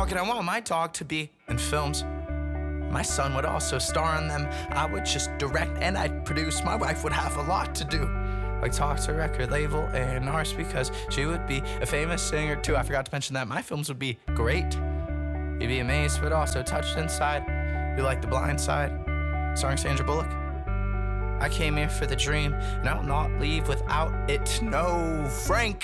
talking, I want my dog to be in films. My son would also star in them. I would just direct and I'd produce. My wife would have a lot to do. Like talk to record label and ours because she would be a famous singer too. I forgot to mention that my films would be great. You'd be amazed but also touched inside. You like The Blind Side, starring Sandra Bullock. I came here for the dream and I will not leave without it. No, Frank